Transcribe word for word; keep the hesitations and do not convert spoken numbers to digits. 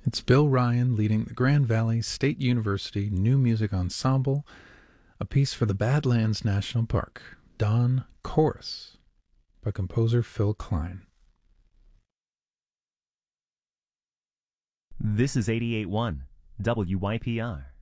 It's Bill Ryan leading the Grand Valley State University New Music Ensemble, a piece for the Badlands National Park, Dawn Chorus, by composer Phil Klein. This is eighty-eight point one W Y P R.